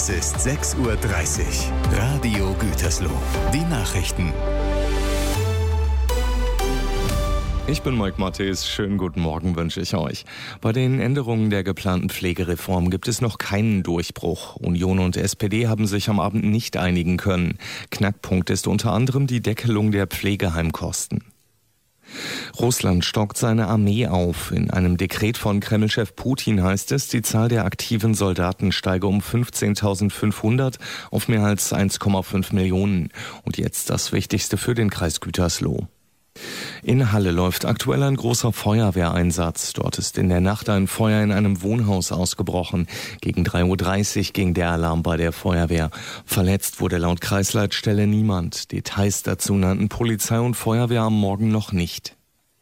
Es ist 6:30 Uhr. Radio Gütersloh. Die Nachrichten. Ich bin Mike Mattes. Schönen guten Morgen wünsche ich euch. Bei den Änderungen der geplanten Pflegereform gibt es noch keinen Durchbruch. Union und SPD haben sich am Abend nicht einigen können. Knackpunkt ist unter anderem die Deckelung der Pflegeheimkosten. Russland stockt seine Armee auf. In einem Dekret von Kreml-Chef Putin heißt es, die Zahl der aktiven Soldaten steige um 15.500 auf mehr als 1,5 Millionen. Und jetzt das Wichtigste für den Kreis Gütersloh. In Halle läuft aktuell ein großer Feuerwehreinsatz. Dort ist in der Nacht ein Feuer in einem Wohnhaus ausgebrochen. Gegen 3:30 Uhr ging der Alarm bei der Feuerwehr. Verletzt wurde laut Kreisleitstelle niemand. Details dazu nannten Polizei und Feuerwehr am Morgen noch nicht.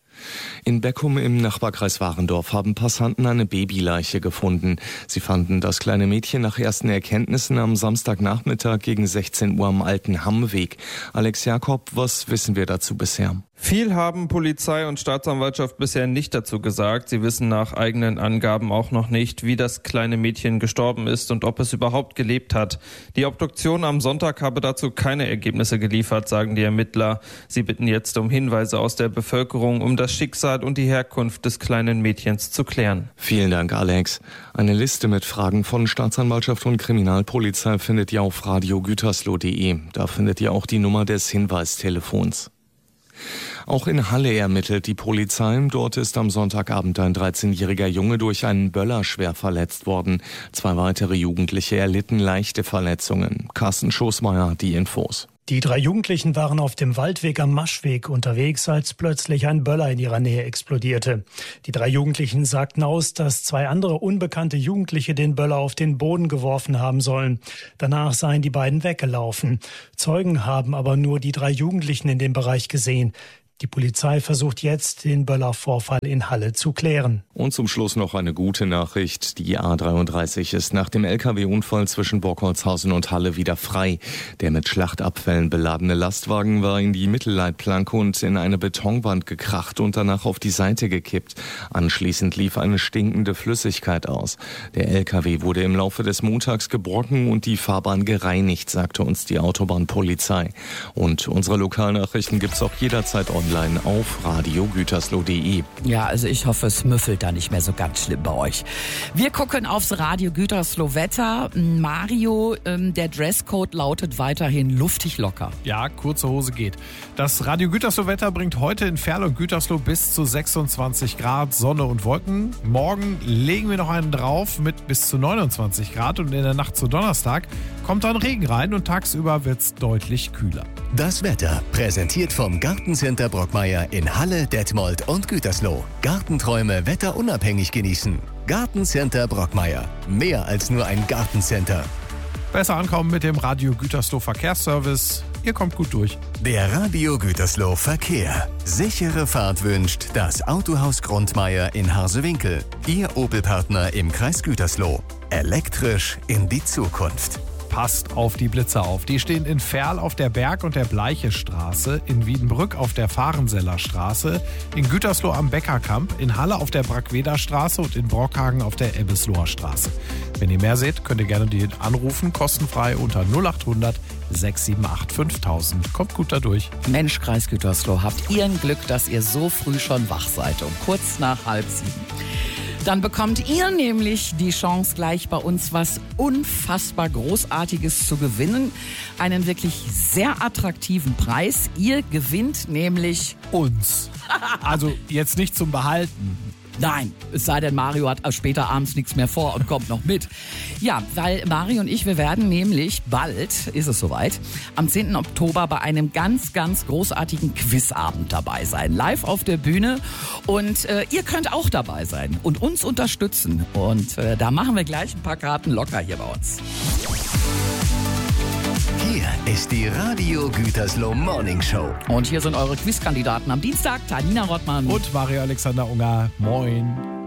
In Beckum im Nachbarkreis Warendorf haben Passanten eine Babyleiche gefunden. Sie fanden das kleine Mädchen nach ersten Erkenntnissen am Samstagnachmittag gegen 16 Uhr am Alten Hammweg. Alex Jakob, was wissen wir dazu bisher? Viel haben Polizei und Staatsanwaltschaft bisher nicht dazu gesagt. Sie wissen nach eigenen Angaben auch noch nicht, wie das kleine Mädchen gestorben ist und ob es überhaupt gelebt hat. Die Obduktion am Sonntag habe dazu keine Ergebnisse geliefert, sagen die Ermittler. Sie bitten jetzt um Hinweise aus der Bevölkerung, um das Schicksal und die Herkunft des kleinen Mädchens zu klären. Vielen Dank, Alex. Eine Liste mit Fragen von Staatsanwaltschaft und Kriminalpolizei findet ihr auf radiogütersloh.de. Da findet ihr auch die Nummer des Hinweistelefons. Auch in Halle ermittelt die Polizei. Dort ist am Sonntagabend ein 13-jähriger Junge durch einen Böller schwer verletzt worden. 2 weitere Jugendliche erlitten leichte Verletzungen. Carsten Schoßmeier hat die Infos. Die 3 Jugendlichen waren auf dem Waldweg am Maschweg unterwegs, als plötzlich ein Böller in ihrer Nähe explodierte. Die 3 Jugendlichen sagten aus, dass 2 andere unbekannte Jugendliche den Böller auf den Boden geworfen haben sollen. Danach seien die beiden weggelaufen. Zeugen haben aber nur die 3 Jugendlichen in dem Bereich gesehen. Die Polizei versucht jetzt, den Böllervorfall in Halle zu klären. Und zum Schluss noch eine gute Nachricht. Die A33 ist nach dem LKW-Unfall zwischen Bockholzhausen und Halle wieder frei. Der mit Schlachtabfällen beladene Lastwagen war in die Mittelleitplanke und in eine Betonwand gekracht und danach auf die Seite gekippt. Anschließend lief eine stinkende Flüssigkeit aus. Der LKW wurde im Laufe des Montags geborgen und die Fahrbahn gereinigt, sagte uns die Autobahnpolizei. Und unsere Lokalnachrichten gibt's auch jederzeit online auf radiogütersloh.de. Ja, also ich hoffe, es müffelt da nicht mehr so ganz schlimm bei euch. Wir gucken aufs Radio Gütersloh Wetter. Mario, der Dresscode lautet weiterhin luftig locker. Ja, kurze Hose geht. Das Radio Gütersloh Wetter bringt heute in Ferl und Gütersloh bis zu 26 Grad Sonne und Wolken. Morgen legen wir noch einen drauf mit bis zu 29 Grad und in der Nacht zu Donnerstag kommt dann Regen rein und tagsüber wird es deutlich kühler. Das Wetter präsentiert vom Gartencenter Brockmeier in Halle, Detmold und Gütersloh. Gartenträume wetterunabhängig genießen. Gartencenter Brockmeier. Mehr als nur ein Gartencenter. Besser ankommen mit dem Radio Gütersloh Verkehrsservice. Ihr kommt gut durch. Der Radio Gütersloh Verkehr. Sichere Fahrt wünscht das Autohaus Grundmeier in Harsewinkel. Ihr Opel-Partner im Kreis Gütersloh. Elektrisch in die Zukunft. Passt auf die Blitzer auf. Die stehen in Ferl auf der Berg- und der Bleichestraße, in Wiedenbrück auf der Fahrenseller Straße, in Gütersloh am Bäckerkamp, in Halle auf der Brackweder Straße und in Brockhagen auf der Ebbesloher Straße. Wenn ihr mehr seht, könnt ihr gerne die anrufen, kostenfrei unter 0800 678 5000. Kommt gut dadurch. Mensch, Kreis Gütersloh, habt ihr ein Glück, dass ihr so früh schon wach seid, um kurz nach 6:30. Dann bekommt ihr nämlich die Chance, gleich bei uns was unfassbar Großartiges zu gewinnen. Einen wirklich sehr attraktiven Preis. Ihr gewinnt nämlich uns. Also jetzt nicht zum Behalten. Nein, es sei denn, Mario hat später abends nichts mehr vor und kommt noch mit. Ja, weil Mario und ich, wir werden nämlich bald, ist es soweit, am 10. Oktober bei einem ganz, ganz großartigen Quizabend dabei sein. Live auf der Bühne. Und ihr könnt auch dabei sein und uns unterstützen. Und da machen wir gleich ein paar Karten locker hier bei uns. Hier ist die Radio Gütersloh Morning Show. Und hier sind eure Quizkandidaten am Dienstag, Tanina Rottmann und Mario Alexander Unger. Moin.